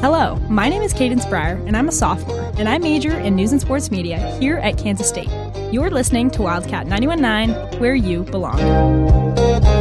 Hello, my name is Cadence Breyer, and I'm a sophomore, and I major in news and sports media here at Kansas State. You're listening to Wildcat 91.9, where you belong.